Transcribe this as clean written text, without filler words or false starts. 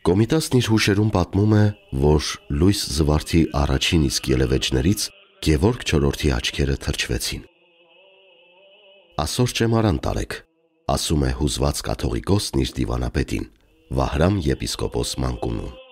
Կոմիտասն իր հուշերում պատմում է, որ Լույս Զվարթի առաջին իսկ ելևէջներից Գևորգ IV-ի աչքերը թրջվեցին։ «Ասոր ճեմարան տարեք», ասում է հուզված կաթողիկոսն իր դիվանապետին՝ Վահրամ եպիսկոպոս մանկունուն։